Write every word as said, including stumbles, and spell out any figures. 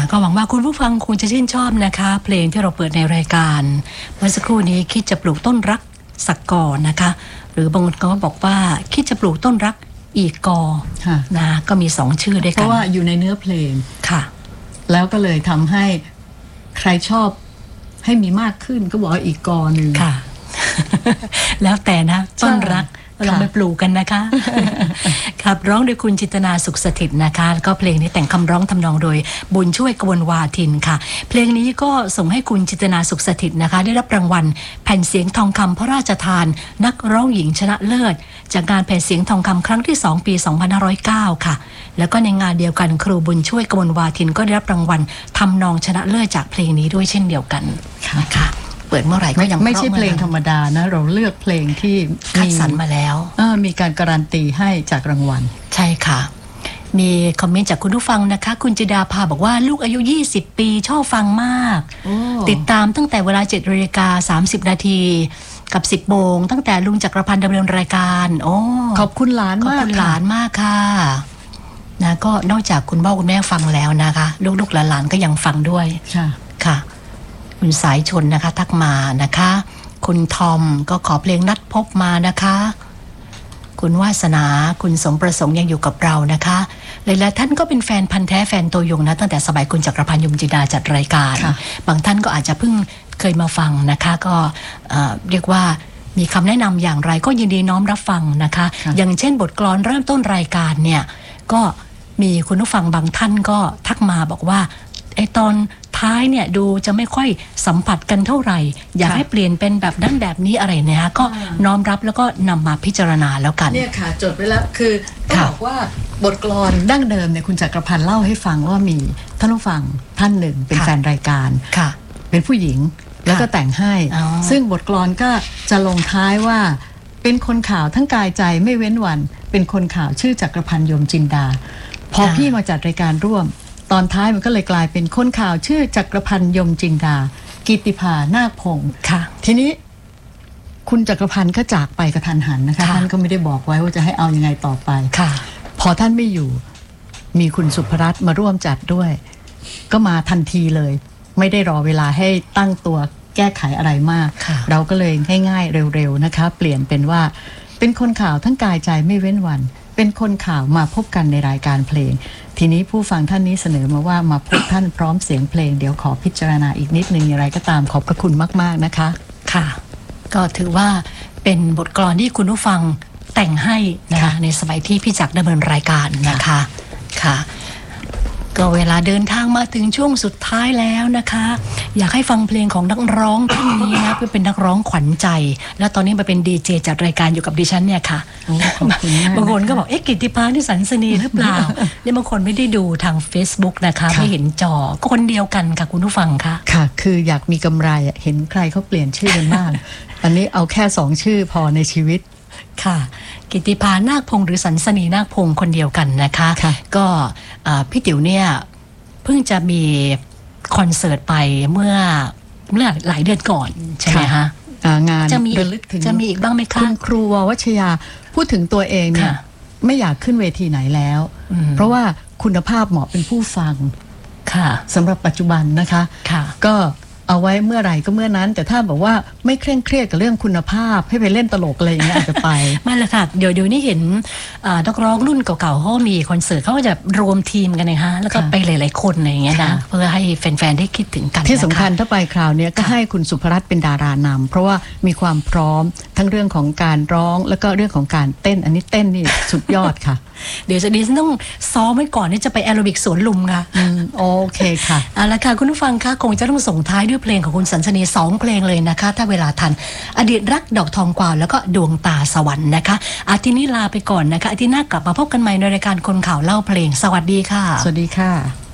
ก็หวังว่าคุณผู้ฟังคงจะชื่นชอบนะคะเพลงที่เราเปิดในรายการเมื่อสักครู่นี้คิดจะปลูกต้นรักสักกอนะคะหรือบางคนก็บอกว่าคิดจะปลูกต้นรักอีกกอนะก็มีสองชื่อด้วยกันเพราะว่าอยู่ในเนื้อเพลงค่ะแล้วก็เลยทำให้ใครชอบให้มีมากขึ้นก็บอกอีกกอหนึ่งค่ะ แล้วแต่นะต้นรักเราไปปลูกกันนะคะครับร้องโดยคุณจิตนาสุขสถิตนะคะแล้วก็เพลงนี้แต่งคำร้องทำนองโดยบุญช่วยกวนวาทินค่ะเพลงนี้ก็ส่งให้คุณจิตนาสุขสถิตนะคะได้รับรางวัลแผ่นเสียงทองคำพระราชทานนักร้องหญิงชนะเลิศจากงานแผ่นเสียงทองคำครั้งที่สองปีสองพันห้าร้อยเก้าค่ะแล้วก็ในงานเดียวกันครูบุญช่วยกวนวาทินก็ได้รับรางวัลทำนองชนะเลิศจากเพลงนี้ด้วยเช่นเดียวกันค่ะเปิดเมื่อไหร่ก็ยังไม่ใช่เพลงธรรมดานะเราเลือกเพลงที่คัดสรรมาแล้วมีการการันตีให้จากรางวัลใช่ค่ะมีคอมเมนต์จากคุณผู้ฟังนะคะคุณจิดาภาบอกว่าลูกอายุยี่สิบปีชอบฟังมากติดตามตั้งแต่เวลา เจ็ดนาฬิกาสามสิบนาทีกับ สิบโมงตั้งแต่ลุงจักรพันธ์ดำเนินรายการโอ้ขอบคุณหลานมากขอบคุณหลานมากค่ะนะก็นอกจากคุณพ่อคุณแม่ฟังแล้วนะคะลูกๆหลานๆก็ยังฟังด้วยค่ะค่ะคุณสายชนนะคะทักมานะคะคุณทอมก็ขอเพลงนัดพบมานะคะคุณวาสนาคุณสมประสงค์ยังอยู่กับเรานะคะหลายๆท่านก็เป็นแฟนพันธ์แท้แฟนตัวยงนะตั้งแต่สมัยคุณจักรพันธ์ยมจินดาจัดรายการบางท่านก็อาจจะเพิ่งเคยมาฟังนะคะก็เรียกว่ามีคำแนะนำอย่างไรก็ยินดีน้อมรับฟังนะคะอย่างเช่นบทกลอนเริ่มต้นรายการเนี่ยก็มีคุณผู้ฟังบางท่านก็ทักมาบอกว่าไอตอนท้ายเนี่ยดูจะไม่ค่อยสัมผัสกันเท่าไหร่อยากให้เปลี่ยนเป็นแบบนั้นแบบนี้อะไรเนี่ยก็น้อมรับแล้วก็นำมาพิจารณาแล้วกันเนี่ยค่ะจดไว้แล้วคือต้องบอกว่าบทกลอนดั้งเดิมเนี่ยคุณจักรพันธ์เล่าให้ฟังว่ามีท่านผู้ฟังท่านหนึ่งเป็นแฟนรายการเป็นผู้หญิงแล้วก็แต่งให้ซึ่งบทกลอนก็จะลงท้ายว่าเป็นคนข่าวทั้งกายใจไม่เว้นวันเป็นคนข่าวชื่อจักรพันธ์ยมจินดาพอพี่มาจัดรายการร่วมตอนท้ายมันก็เลยกลายเป็นคนข่าวชื่อจักรพันธ์ยมจินดากิตติภานาคพงศ์ค่ะทีนี้คุณจักรพันธ์ก็จากไปกระทันหันนะคะท่านก็ไม่ได้บอกไว้ว่าจะให้เอายังไงต่อไปค่ะพอท่านไม่อยู่มีคุณสุภรัตน์มาร่วมจัดด้วยก็มาทันทีเลยไม่ได้รอเวลาให้ตั้งตัวแก้ไขอะไรมากเราก็เลยง่ายๆเร็วๆนะคะเปลี่ยนเป็นว่าเป็นคนข่าวทั้งกายใจไม่เว้นวันเป็นคนข่าวมาพบกันในรายการเพลงทีนี้ผู้ฟังท่านนี้เสนอมาว่ามาพบท่านพร้อมเสียงเพลงเดี๋ยวขอพิจารณาอีกนิดนึงอย่างไรก็ตามขอบพระคุณมากๆนะคะค่ะก็ถือว่าเป็นบทกลอนที่คุณผู้ฟังแต่งให้นะคะในสมัยที่พี่จักรดำเนินรายการนะคะค่ะก็เวลาเดินทางมาถึงช่วงสุดท้ายแล้วนะคะอยากให้ฟังเพลงของนักร้องท่านนี้นะเพื่อเป็นนักร้องขวัญใจแล้วตอนนี้มาเป็นดีเจจัดรายการอยู่กับดิฉันเนี่ยค่ะบางคนก็บอกเอ๊ะกิตติภาที่สันสนีหรือเปล่าเนี่ยบางคนไม่ได้ดูทาง Facebook นะคะไม่เห็นจอคนเดียวกันค่ะคุณผู้ฟังค่ะค่ะคืออยากมีกำไรเห็นใครเขาเปลี่ยนชื่อกันบ้างอันนี้เอาแค่สองชื่อพอในชีวิตค่ะกิตติภานาคพงศ์หรือสันสนีนาคพงศ์คนเดียวกันนะคะก็พี่ติ๋วเนี่ยเพิ่งจะมีคอนเสิร์ตไปเมื่อเมื่อหลายเดือนก่อนใช่ไหมคะงานจะมีจะมีอีกบ้างไหมคะคุณครูวัชยาพูดถึงตัวเองเนี่ยไม่อยากขึ้นเวทีไหนแล้วเพราะว่าคุณภาพเหมาะเป็นผู้ฟังค่ะสำหรับปัจจุบันนะคะก็เอาไว้เมื่อไหร่ก็เมื่อนั้นแต่ถ้าบอกว่าไม่เคร่งเครียดกับเรื่องคุณภาพให้ไปเล่นตลกอะไรอย่างเงี้ยอาจจะไปไม่ละค่ะเดี๋ยวเดี๋ยวนี้เห็นนักร้องรุ่นเก่าๆเขามีคอนเสิร์ตเขาก็จะรวมทีมกันนะฮะแล้วก็ไปหลายๆคนอะไรอย่างเงี้ยนะเพื่อให้แฟนๆได้คิดถึงกันที่สำคัญถ้าไปคราวนี้ก็ให้คุณสุภรัตน์เป็นดารานำเพราะว่ามีความพร้อมทั้งเรื่องของการร้องแล้วก็เรื่องของการเต้นอันนี้เต้นนี่สุดยอดค่ะเดี๋ยวจะดิฉันต้องซ้อมไว้ก่อนที่จะไปแอโรบิกสวนลุมค่ะโอเคค่ะเอาละค่ะคุณผู้ฟังคะคงจะต้องส่งท้ายด้วยเพลงของคุณสันสนีสองเพลงเลยนะคะถ้าเวลาทันอดีตรักดอกทองกวาวแล้วก็ดวงตาสวรรค์นะคะอาทิตย์นี้ลาไปก่อนนะคะอาทิตย์หน้ากลับมาพบกันใหม่ในรายการคนข่าวเล่าเพลงสวัสดีค่ะสวัสดีค่ะ